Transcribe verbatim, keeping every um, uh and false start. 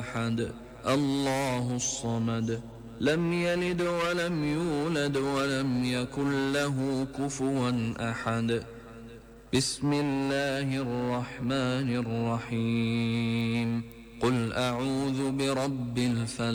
أحد الله الصمد لم يلد ولم يولد ولم يكن له كفوا أحد. بسم الله الرحمن الرحيم. قل أعوذ برب الفلق